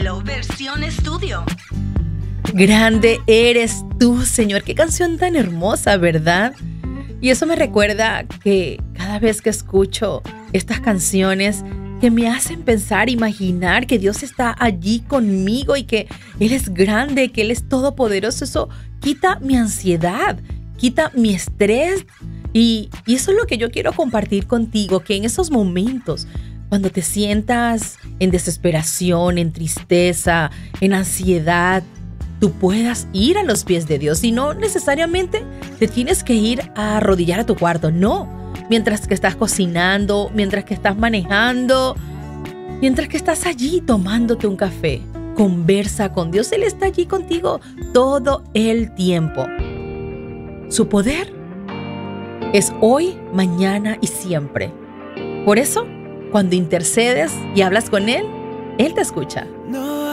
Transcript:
Cielo, versión estudio. Grande eres tú, Señor. Qué canción tan hermosa, ¿verdad? Y eso me recuerda que cada vez que escucho estas canciones que me hacen pensar, imaginar que Dios está allí conmigo y que Él es grande, que Él es todopoderoso, eso quita mi ansiedad, quita mi estrés. Y eso es lo que yo quiero compartir contigo, que en esos momentos, cuando te sientas en desesperación, en tristeza, en ansiedad, tú puedas ir a los pies de Dios y no necesariamente te tienes que ir a arrodillar a tu cuarto, no. Mientras que estás cocinando, mientras que estás manejando, mientras que estás allí tomándote un café, conversa con Dios. Él está allí contigo todo el tiempo. Su poder es hoy, mañana y siempre. Por eso, cuando intercedes y hablas con Él, Él te escucha. No